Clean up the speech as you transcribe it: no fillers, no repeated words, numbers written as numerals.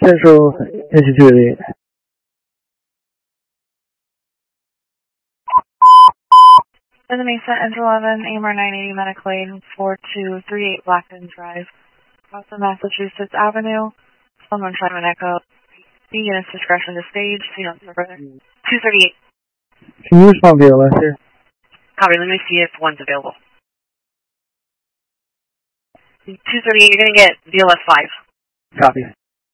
Central Institute. In the Mesa, Enter 11, AMR 980 Medic Lane, 4238 Blackton Drive, Boston, Massachusetts Avenue, someone trying to echo. The unit's discretion to stage, see on further. 238. Can you respond via last here? Copy, let me see if one's available. 238, you're going to get VLS 5. Copy.